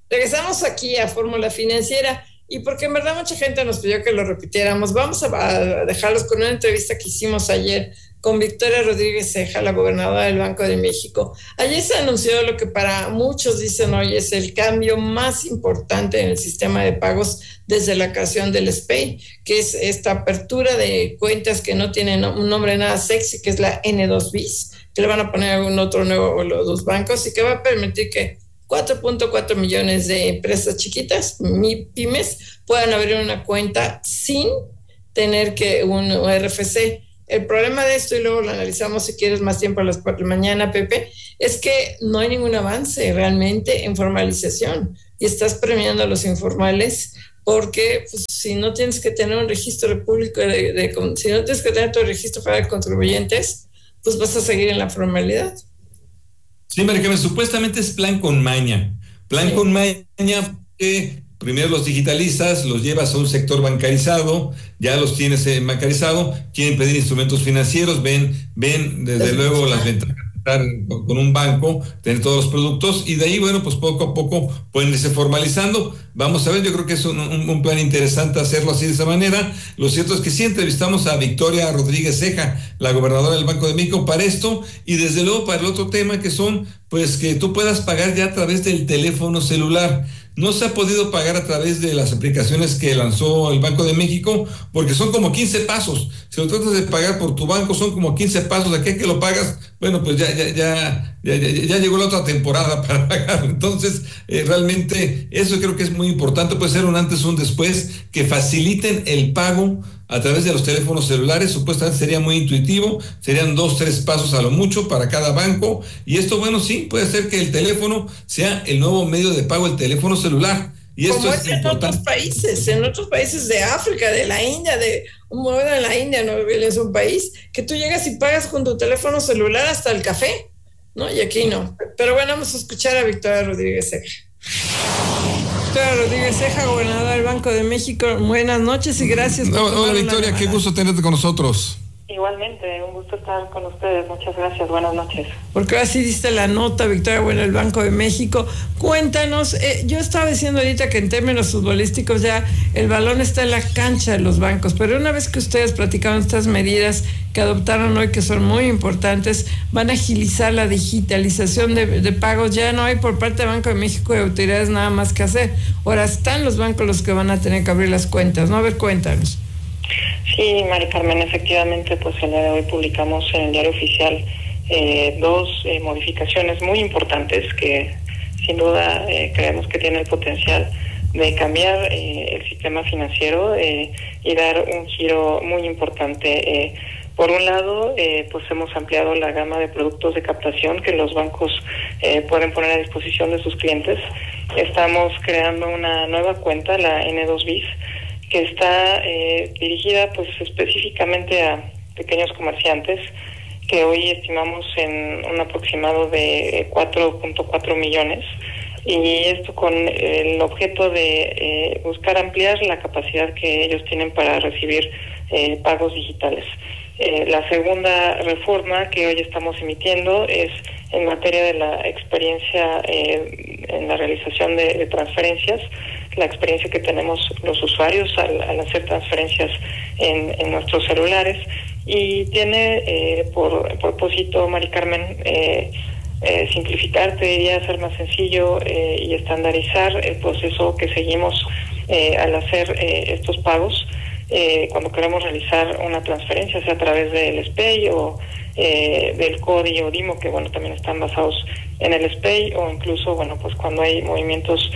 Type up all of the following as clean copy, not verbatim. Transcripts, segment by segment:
Regresamos aquí a Fórmula Financiera y porque en verdad mucha gente nos pidió que lo repitiéramos, vamos a dejarlos con una entrevista que hicimos ayer con Victoria Rodríguez Ceja, la gobernadora del Banco de México. Ayer se anunció lo que para muchos dicen hoy es el cambio más importante en el sistema de pagos desde la creación del SPEI, que es esta apertura de cuentas que no tienen un nombre nada sexy, que es la N2 bis, que le van a poner algún otro nuevo los dos bancos y que va a permitir que 4.4 millones de empresas chiquitas, pymes, puedan abrir una cuenta sin tener que un RFC. El problema de esto, y luego lo analizamos si quieres más tiempo a las 4 de la mañana, Pepe, es que no hay ningún avance realmente en formalización y estás premiando a los informales porque pues, si no tienes que tener un registro público, si no tienes que tener tu registro federal de contribuyentes, pues vas a seguir en la formalidad. Sí, Maricarmen, supuestamente es plan con maña. Plan con maña que primero los digitalizas, los llevas a un sector bancarizado, ya los tienes bancarizado, quieren pedir instrumentos financieros, ven desde luego las ventajas de estar con un banco, tener todos los productos, y de ahí, bueno, pues poco a poco pueden irse formalizando. Vamos a ver, yo creo que es un plan interesante hacerlo así de esa manera. Lo cierto es que sí entrevistamos a Victoria Rodríguez Ceja, la gobernadora del Banco de México, para esto, y desde luego para el otro tema que son, pues que tú puedas pagar ya a través del teléfono celular. No se ha podido pagar a través de las aplicaciones que lanzó el Banco de México, porque son como 15 pasos. Si lo tratas de pagar por tu banco, son como 15 pasos. ¿De qué que lo pagas? Bueno, pues ya llegó la otra temporada para pagar. Entonces, realmente, eso creo que es muy importante. Puede ser un antes o un después, que faciliten el pago a través de los teléfonos celulares. Supuestamente sería muy intuitivo, serían 2-3 pasos a lo mucho para cada banco, y esto, bueno, sí, puede ser que el teléfono sea el nuevo medio de pago, el teléfono celular, y esto como es en otros países de África, de la India, en la India, no es un país que tú llegas y pagas con tu teléfono celular hasta el café, ¿no? Y aquí no. Pero bueno, vamos a escuchar a Victoria Rodríguez Ceja. Victoria Rodríguez Ceja, gobernadora del Banco de México. Buenas noches y gracias por Hola Victoria, qué gusto tenerte con nosotros. Igualmente, un gusto estar con ustedes. Muchas gracias, buenas noches. Porque ahora sí diste la nota, Victoria, bueno, el Banco de México. Cuéntanos, yo estaba diciendo ahorita que en términos futbolísticos ya el balón está en la cancha de los bancos, pero una vez que ustedes platicaron estas medidas que adoptaron hoy, que son muy importantes, van a agilizar la digitalización de pagos. Ya no hay por parte del Banco de México y autoridades nada más que hacer. Ahora están los bancos los que van a tener que abrir las cuentas, ¿no? A ver, cuéntanos. Sí, Maricarmen, efectivamente, pues el día de hoy publicamos en el Diario Oficial dos modificaciones muy importantes que sin duda creemos que tienen el potencial de cambiar el sistema financiero y dar un giro muy importante. Por un lado, pues hemos ampliado la gama de productos de captación que los bancos pueden poner a disposición de sus clientes. Estamos creando una nueva cuenta, la N2 bis, que está dirigida pues específicamente a pequeños comerciantes, que hoy estimamos en un aproximado de 4.4 millones, y esto con el objeto de buscar ampliar la capacidad que ellos tienen para recibir pagos digitales. La segunda reforma que hoy estamos emitiendo es en materia de la experiencia en la realización de transferencias, la experiencia que tenemos los usuarios al hacer transferencias en nuestros celulares, y tiene por propósito, Maricarmen, simplificar, te diría, hacer más sencillo y estandarizar el proceso que seguimos al hacer estos pagos. Cuando queremos realizar una transferencia, sea a través del SPEI o del CODI o DIMO, que bueno, también están basados en el SPEI, o incluso, bueno, pues cuando hay movimientos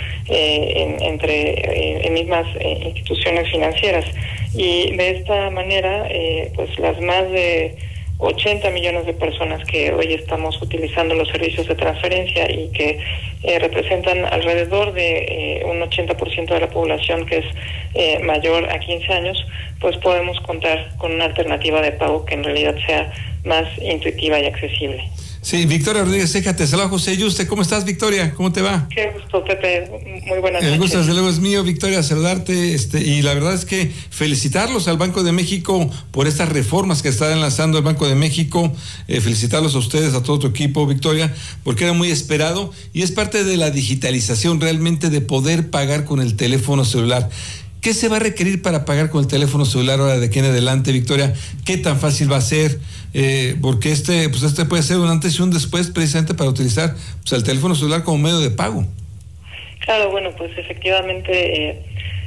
entre mismas instituciones financieras. Y de esta manera, pues las más de 80 millones de personas que hoy estamos utilizando los servicios de transferencia y que representan alrededor de un 80% de la población que es mayor a 15 años, pues podemos contar con una alternativa de pago que en realidad sea más intuitiva y accesible. Sí, Victoria Rodríguez Ceja, te saluda José Yuste. ¿Cómo estás, Victoria? ¿Cómo te va? Qué gusto, Pepe. Muy buenas noches. El gusto desde luego es mío, Victoria, saludarte, y la verdad es que felicitarlos al Banco de México por estas reformas que está lanzando el Banco de México, felicitarlos a ustedes, a todo tu equipo, Victoria, porque era muy esperado y es parte de la digitalización realmente de poder pagar con el teléfono celular. ¿Qué se va a requerir para pagar con el teléfono celular ahora de aquí en adelante, Victoria? ¿Qué tan fácil va a ser? Porque este puede ser un antes y un después precisamente para utilizar el teléfono celular como medio de pago. Claro, bueno, pues efectivamente,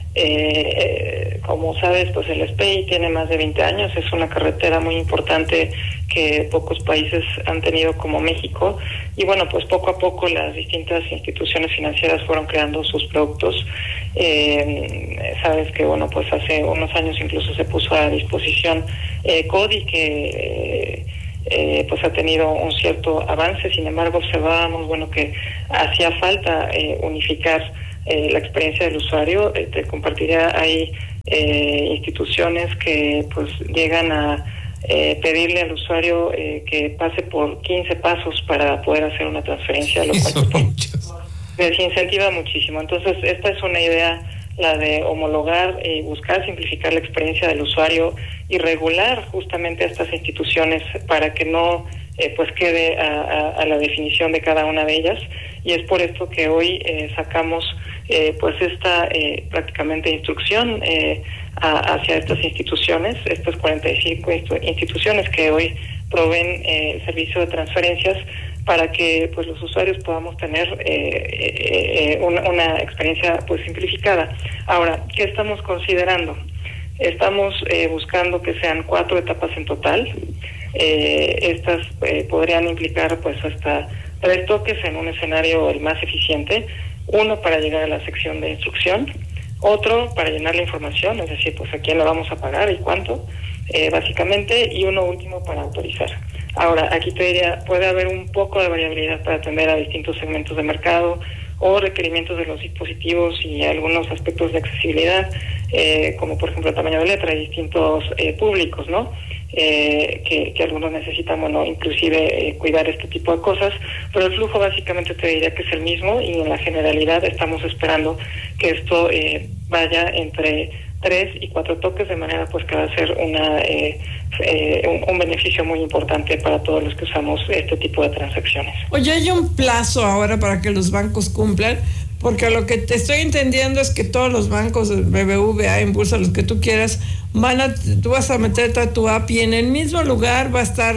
como sabes, pues el SPEI tiene más de 20 años, es una carretera muy importante que pocos países han tenido como México, y bueno, pues poco a poco las distintas instituciones financieras fueron creando sus productos. Sabes que bueno, pues hace unos años incluso se puso a disposición CODI, que pues ha tenido un cierto avance. Sin embargo, observábamos bueno que hacía falta unificar la experiencia del usuario. Te compartiría, hay instituciones que pues llegan a pedirle al usuario que pase por 15 pasos para poder hacer una transferencia, lo cual desincentiva muchísimo. Entonces, esta es una idea, la de homologar y buscar simplificar la experiencia del usuario y regular justamente a estas instituciones para que no pues quede a la definición de cada una de ellas. Y es por esto que hoy sacamos pues esta prácticamente instrucción hacia estas instituciones, estas 45 instituciones que hoy proveen el servicio de transferencias, para que pues los usuarios podamos tener una experiencia pues simplificada. Ahora, ¿qué estamos considerando? Estamos buscando que sean 4 etapas en total. Estas podrían implicar pues hasta 3 toques en un escenario el más eficiente: uno para llegar a la sección de instrucción, otro para llenar la información, es decir, pues a quién le vamos a pagar y cuánto, básicamente, y uno último para autorizar. Ahora, aquí te diría, puede haber un poco de variabilidad para atender a distintos segmentos de mercado o requerimientos de los dispositivos y algunos aspectos de accesibilidad, como por ejemplo el tamaño de letra y distintos públicos, ¿no? Que algunos necesitan, bueno, inclusive cuidar este tipo de cosas, pero el flujo básicamente te diría que es el mismo, y en la generalidad estamos esperando que esto vaya entre 3 y 4 toques, de manera pues que va a ser un beneficio muy importante para todos los que usamos este tipo de transacciones. Oye, ¿hay un plazo ahora para que los bancos cumplan? Porque lo que te estoy entendiendo es que todos los bancos, BBVA, Impulsa, los que tú quieras, tú vas a meter toda tu app y en el mismo lugar va a estar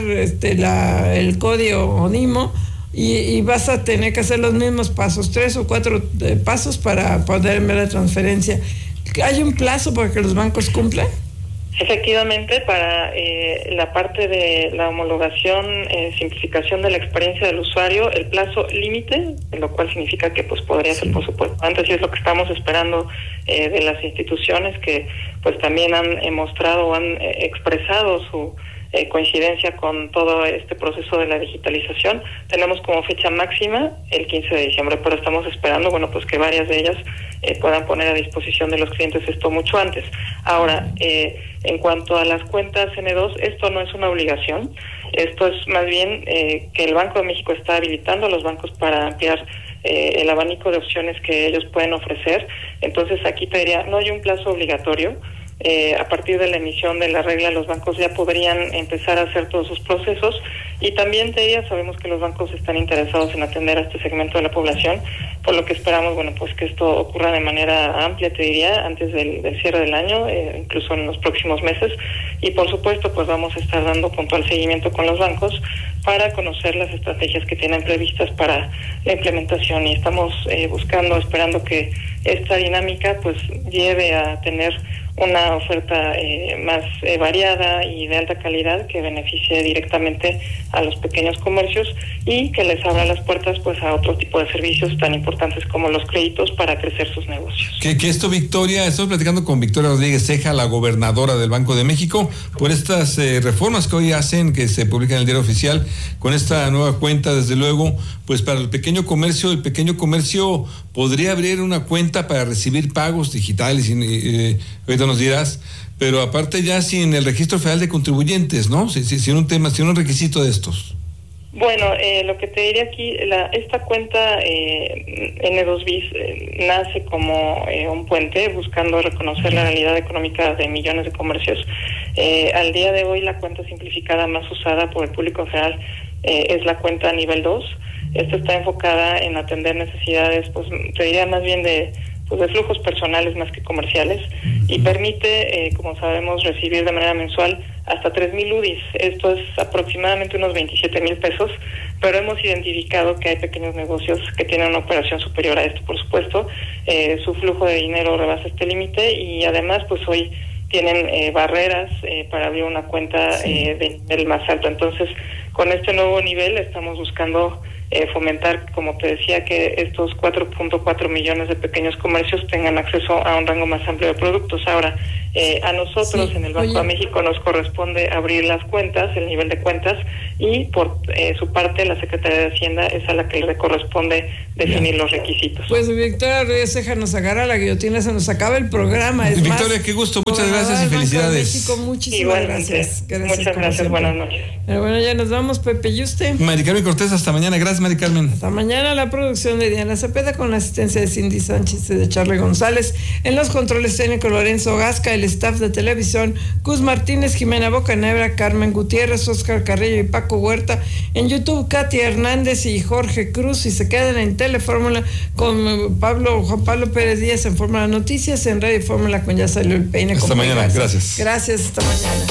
el código ONIMO y vas a tener que hacer los mismos pasos, 3 o 4 pasos para poder ver la transferencia. ¿Hay un plazo para que los bancos cumplan? Efectivamente, para la parte de la homologación, simplificación de la experiencia del usuario, el plazo límite, lo cual significa que pues podría ser por supuesto antes, y es lo que estamos esperando de las instituciones que pues también han mostrado, han expresado su coincidencia con todo este proceso de la digitalización. Tenemos como fecha máxima el 15 de diciembre, pero estamos esperando, bueno, pues que varias de ellas puedan poner a disposición de los clientes esto mucho antes. Ahora, en cuanto a las cuentas N2, esto no es una obligación, esto es más bien que el Banco de México está habilitando a los bancos para ampliar el abanico de opciones que ellos pueden ofrecer. Entonces aquí te diría, no hay un plazo obligatorio. A partir de la emisión de la regla, los bancos ya podrían empezar a hacer todos sus procesos, y también te diría, sabemos que los bancos están interesados en atender a este segmento de la población, por lo que esperamos, bueno, pues que esto ocurra de manera amplia, te diría, antes del cierre del año, incluso en los próximos meses, y por supuesto pues vamos a estar dando puntual seguimiento con los bancos para conocer las estrategias que tienen previstas para la implementación, y estamos esperando que esta dinámica pues lleve a tener una oferta más variada y de alta calidad que beneficie directamente a los pequeños comercios y que les abra las puertas pues a otro tipo de servicios tan importantes como los créditos para crecer sus negocios. Que esto, Victoria, estoy platicando con Victoria Rodríguez Ceja, la gobernadora del Banco de México, por estas reformas que hoy hacen, que se publican en el Diario Oficial, con esta nueva cuenta, desde luego, pues para el pequeño comercio podría abrir una cuenta para recibir pagos digitales, ahorita nos dirás, pero aparte ya sin el Registro Federal de Contribuyentes, ¿no? Sin un requisito de estos. Bueno, lo que te diría aquí, esta cuenta N2BIS nace como un puente buscando reconocer la realidad económica de millones de comercios. Al día de hoy la cuenta simplificada más usada por el público en general es la cuenta nivel 2. Esta está enfocada en atender necesidades, pues te diría más bien de flujos personales más que comerciales, y permite, como sabemos, recibir de manera mensual hasta 3,000 UDIs. Esto es aproximadamente unos 27,000 pesos, pero hemos identificado que hay pequeños negocios que tienen una operación superior a esto, por supuesto. Su flujo de dinero rebasa este límite y además pues hoy tienen barreras para abrir una cuenta de nivel más alto. Entonces, con este nuevo nivel estamos buscando fomentar, como te decía, que estos 4.4 millones de pequeños comercios tengan acceso a un rango más amplio de productos. Ahora, a nosotros en el Banco de México nos corresponde abrir las cuentas, el nivel de cuentas, y por su parte la Secretaría de Hacienda es a la que le corresponde definir los requisitos. Pues Victoria Rodríguez Ceja, nos agarra la guillotina, se nos acaba el programa. Victoria, qué gusto, muchas gracias y felicidades. México, muchísimas gracias. Muchas gracias, buenas noches. Pero bueno, ya nos vamos, Pepe, ¿y usted? Mari Carmen Cortés, hasta mañana. Gracias, Mari Carmen. Hasta mañana. La producción de Diana Cepeda con la asistencia de Cindy Sánchez y de Charlie González. En los controles técnicos, Lorenzo Gasca, el staff de televisión, Cus Martínez, Jimena Bocanebra, Carmen Gutiérrez, Oscar Carrillo y Paco Huerta. En YouTube, Katia Hernández y Jorge Cruz. Y se quedan en Telefórmula con Juan Pablo Pérez Díaz en Fórmula Noticias, en Radio Fórmula con Ya Salió el Peine. Hasta mañana, gracias. Gracias, hasta mañana.